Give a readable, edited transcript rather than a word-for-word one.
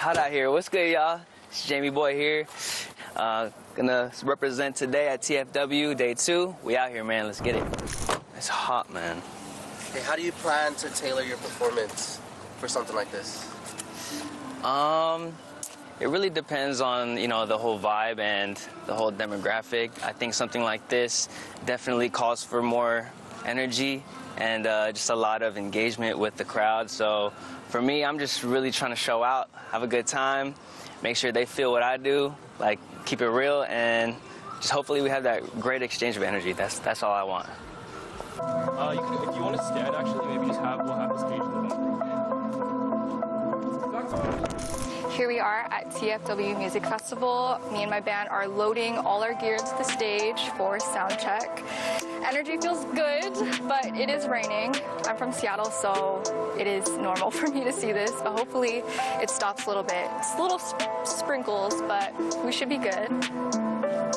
hot out here. What's good, y'all? It's Jamie Boy here. Gonna represent today at TFW Day 2. We out here, man. Let's get it. It's hot, man. Hey, how do you plan to tailor your performance for something like this? It really depends on, the whole vibe and the whole demographic. I think something like this definitely calls for more energy and just a lot of engagement with the crowd. So for me, I'm just really trying to show out, have a good time, make sure they feel what I do, like keep it real, and just hopefully we have that great exchange of energy. That's all I want. If you want to stand, actually, maybe we'll have the stage in the background. Here we are at TFW Music Festival. Me and my band are loading all our gear to the stage for sound check. Energy feels good, but it is raining. I'm from Seattle, so it is normal for me to see this, but hopefully it stops a little bit. It's little sprinkles, but we should be good.